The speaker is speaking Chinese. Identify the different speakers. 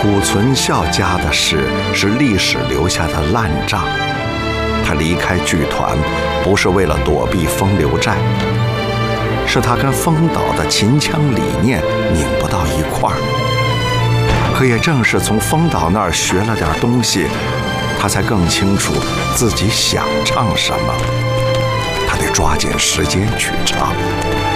Speaker 1: 谷存孝家的事是历史留下的烂账，他离开剧团不是为了躲避风流债，是他跟丰岛的秦腔理念拧不到一块儿。可也正是从丰岛那儿学了点东西，他才更清楚自己想唱什么。他得抓紧时间去唱。